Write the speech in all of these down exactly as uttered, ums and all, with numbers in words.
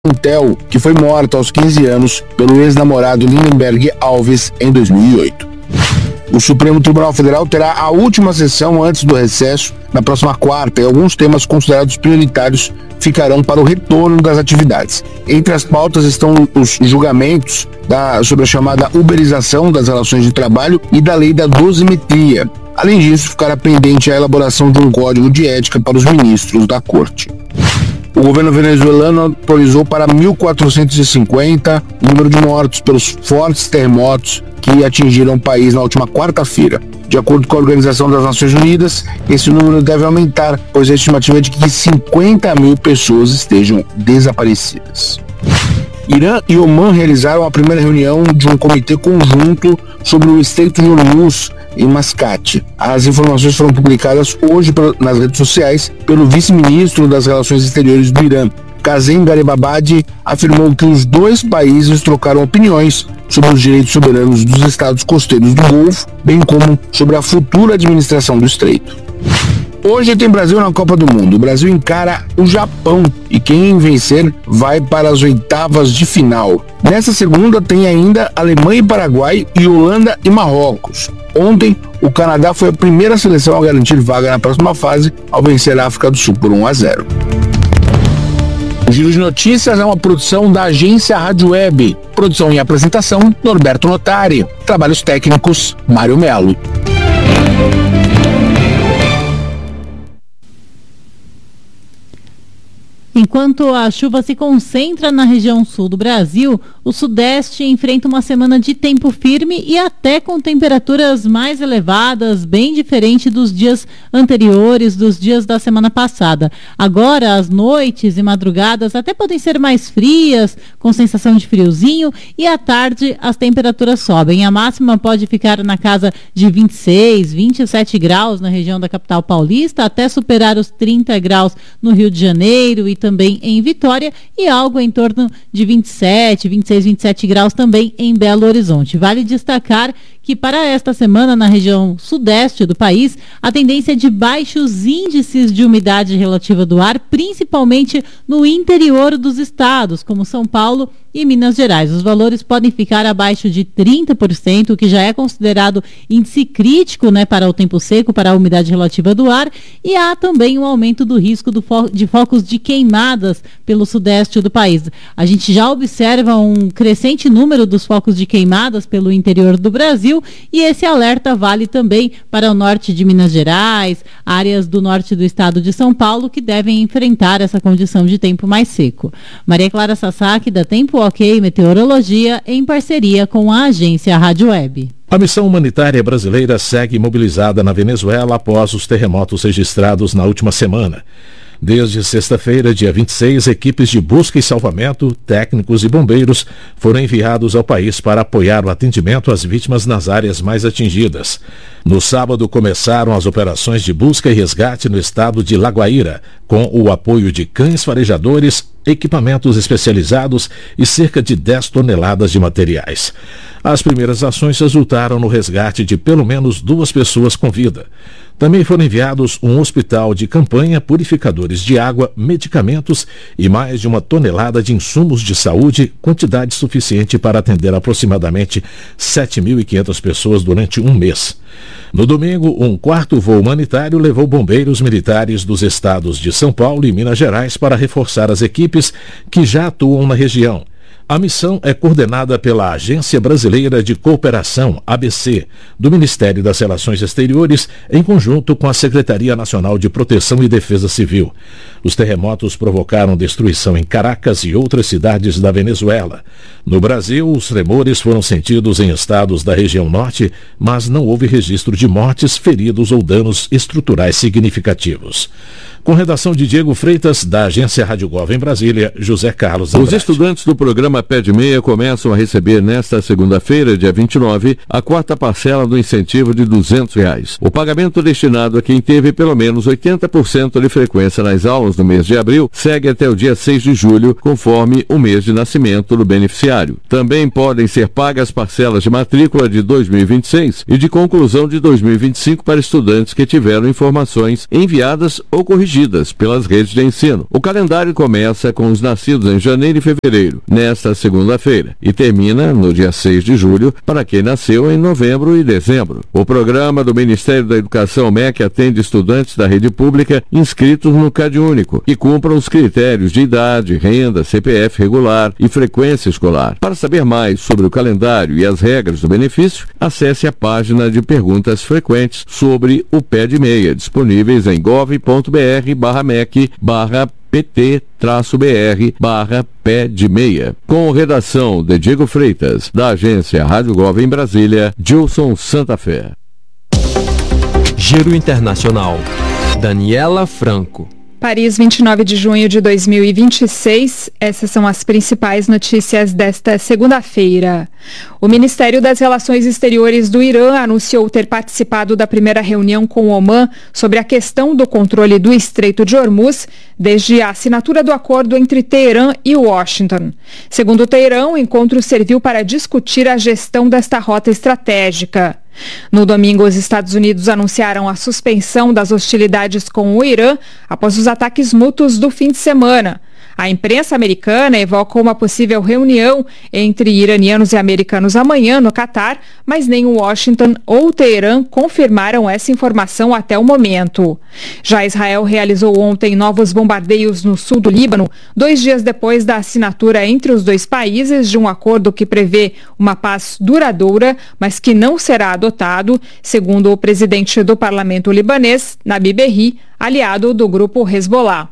Intel, que foi morta aos quinze anos pelo ex-namorado Lindenberg Alves em dois mil e oito. O Supremo Tribunal Federal terá a última sessão antes do recesso na próxima quarta e alguns temas considerados prioritários ficarão para o retorno das atividades. Entre as pautas estão os julgamentos da, sobre a chamada uberização das relações de trabalho e da lei da dosimetria. Além disso, ficará pendente a elaboração de um código de ética para os ministros da Corte. O governo venezuelano atualizou para mil quatrocentos e cinquenta o número de mortos pelos fortes terremotos que atingiram o país na última quarta-feira. De acordo com a Organização das Nações Unidas, esse número deve aumentar, pois a estimativa é de que cinquenta mil pessoas estejam desaparecidas. Irã e Omã realizaram a primeira reunião de um comitê conjunto sobre o Estreito de Hormuz em Mascate. As informações foram publicadas hoje nas redes sociais pelo vice-ministro das Relações Exteriores do Irã. Kazem Garibabadi afirmou que os dois países trocaram opiniões sobre os direitos soberanos dos estados costeiros do Golfo, bem como sobre a futura administração do Estreito. Hoje tem Brasil na Copa do Mundo. O Brasil encara o Japão e quem vencer vai para as oitavas de final. Nessa segunda tem ainda Alemanha e Paraguai e Holanda e Marrocos. Ontem, o Canadá foi a primeira seleção a garantir vaga na próxima fase ao vencer a África do Sul por um a zero. O Giro de Notícias é uma produção da agência Rádio Web. Produção e apresentação, Norberto Notari. Trabalhos técnicos, Mário Melo. Enquanto a chuva se concentra na região sul do Brasil, o sudeste enfrenta uma semana de tempo firme e até com temperaturas mais elevadas, bem diferente dos dias anteriores, dos dias da semana passada. Agora, as noites e madrugadas até podem ser mais frias, com sensação de friozinho, e à tarde as temperaturas sobem. A máxima pode ficar na casa de vinte e seis, vinte e sete graus na região da capital paulista, até superar os trinta graus no Rio de Janeiro e também em Vitória, e algo em torno de vinte e sete, vinte e seis, vinte e sete graus também em Belo Horizonte. Vale destacar que para esta semana na região sudeste do país, a tendência é de baixos índices de umidade relativa do ar, principalmente no interior dos estados, como São Paulo e Minas Gerais. Os valores podem ficar abaixo de trinta por cento, o que já é considerado índice crítico, né, para o tempo seco, para a umidade relativa do ar, e há também um aumento do risco do fo- de focos de queimadas pelo sudeste do país. A gente já observa um crescente número dos focos de queimadas pelo interior do Brasil, e esse alerta vale também para o norte de Minas Gerais, áreas do norte do estado de São Paulo, que devem enfrentar essa condição de tempo mais seco. Maria Clara Sasaki, da Tempo Ok Meteorologia, em parceria com a agência Rádio Web. A missão humanitária brasileira segue mobilizada na Venezuela após os terremotos registrados na última semana. Desde sexta-feira, dia vinte e seis, equipes de busca e salvamento, técnicos e bombeiros foram enviados ao país para apoiar o atendimento às vítimas nas áreas mais atingidas. No sábado, começaram as operações de busca e resgate no estado de Lagoaíra, com o apoio de cães farejadores, equipamentos especializados e cerca de dez toneladas de materiais. As primeiras ações resultaram no resgate de pelo menos duas pessoas com vida. Também foram enviados um hospital de campanha, purificadores de água, medicamentos e mais de uma tonelada de insumos de saúde, quantidade suficiente para atender aproximadamente sete mil e quinhentas pessoas durante um mês. No domingo, um quarto voo humanitário levou bombeiros militares dos estados de São Paulo e Minas Gerais para reforçar as equipes que já atuam na região. A missão é coordenada pela Agência Brasileira de Cooperação, A B C, do Ministério das Relações Exteriores, em conjunto com a Secretaria Nacional de Proteção e Defesa Civil. Os terremotos provocaram destruição em Caracas e outras cidades da Venezuela. No Brasil, os tremores foram sentidos em estados da região norte, mas não houve registro de mortes, feridos ou danos estruturais significativos. Com redação de Diego Freitas, da Agência Rádio Gov em Brasília, José Carlos Andrade. Os estudantes do programa Pé de Meia começam a receber nesta segunda-feira, dia vinte e nove, a quarta parcela do incentivo de duzentos reais. O pagamento destinado a quem teve pelo menos oitenta por cento de frequência nas aulas no mês de abril segue até o dia seis de julho, conforme o mês de nascimento do beneficiário. Também podem ser pagas parcelas de matrícula de dois mil e vinte e seis e de conclusão de dois mil e vinte e cinco para estudantes que tiveram informações enviadas ou corrigidas exigidas pelas redes de ensino. O calendário começa com os nascidos em janeiro e fevereiro, nesta segunda-feira, e termina no dia seis de julho para quem nasceu em novembro e dezembro. O programa do Ministério da Educação, M E C, atende estudantes da rede pública inscritos no CadÚnico, que cumpram os critérios de idade, renda, C P F regular e frequência escolar. Para saber mais sobre o calendário e as regras do benefício, acesse a página de perguntas frequentes sobre o pé de meia, disponíveis em gov.br barra MEC barra pt traço br barra pé de meia. Com redação de Diego Freitas, da agência Rádio Gov em Brasília, Gilson Santa Fé. Giro Internacional. Daniela Franco. Paris, vinte e nove de junho de dois mil e vinte e seis. Essas são as principais notícias desta segunda-feira. O Ministério das Relações Exteriores do Irã anunciou ter participado da primeira reunião com o Omã sobre a questão do controle do Estreito de Hormuz desde a assinatura do acordo entre Teherã e Washington. Segundo Teherã, o encontro serviu para discutir a gestão desta rota estratégica. No domingo, os Estados Unidos anunciaram a suspensão das hostilidades com o Irã após os ataques mútuos do fim de semana. A imprensa americana evoca uma possível reunião entre iranianos e americanos amanhã no Catar, mas nem Washington ou Teherã confirmaram essa informação até o momento. Já Israel realizou ontem novos bombardeios no sul do Líbano, dois dias depois da assinatura entre os dois países de um acordo que prevê uma paz duradoura, mas que não será adotado, segundo o presidente do parlamento libanês, Nabi Berri, aliado do grupo Hezbollah.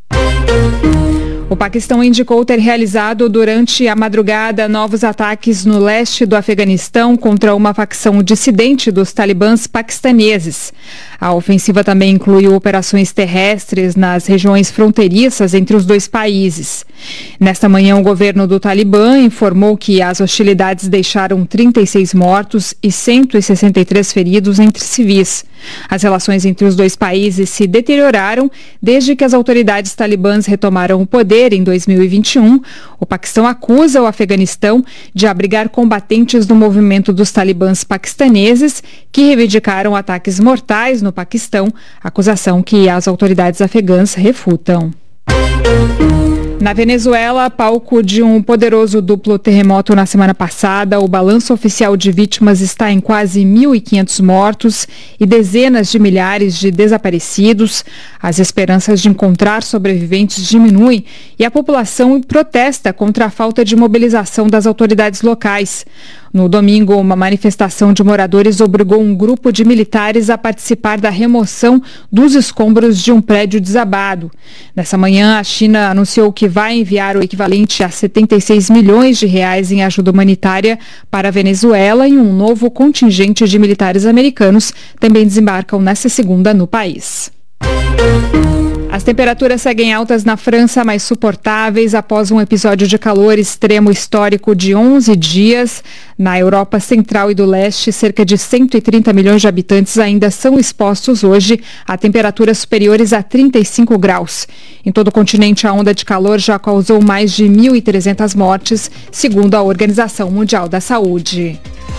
O Paquistão indicou ter realizado durante a madrugada novos ataques no leste do Afeganistão contra uma facção dissidente dos talibãs paquistaneses. A ofensiva também incluiu operações terrestres nas regiões fronteiriças entre os dois países. Nesta manhã, o governo do Talibã informou que as hostilidades deixaram trinta e seis mortos e cento e sessenta e três feridos entre civis. As relações entre os dois países se deterioraram desde que as autoridades talibãs retomaram o poder em dois mil e vinte e um. O Paquistão acusa o Afeganistão de abrigar combatentes do movimento dos talibãs paquistaneses que reivindicaram ataques mortais no Paquistão, acusação que as autoridades afegãs refutam. Na Venezuela, palco de um poderoso duplo terremoto na semana passada, o balanço oficial de vítimas está em quase mil e quinhentos mortos e dezenas de milhares de desaparecidos. As esperanças de encontrar sobreviventes diminuem e a população protesta contra a falta de mobilização das autoridades locais. No domingo, uma manifestação de moradores obrigou um grupo de militares a participar da remoção dos escombros de um prédio desabado. Nessa manhã, a China anunciou que vai enviar o equivalente a setenta e seis milhões de reais em ajuda humanitária para a Venezuela e um novo contingente de militares americanos também desembarcam nesta segunda no país. As temperaturas seguem altas na França, mas suportáveis após um episódio de calor extremo histórico de onze dias. Na Europa Central e do Leste, cerca de cento e trinta milhões de habitantes ainda são expostos hoje a temperaturas superiores a trinta e cinco graus. Em todo o continente, a onda de calor já causou mais de mil e trezentas mortes, segundo a Organização Mundial da Saúde.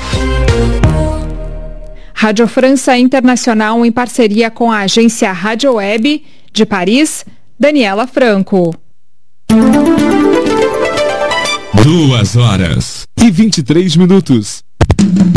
Rádio França Internacional, em parceria com a agência Rádio Web, de Paris, Daniela Franco. Duas horas e vinte e três minutos.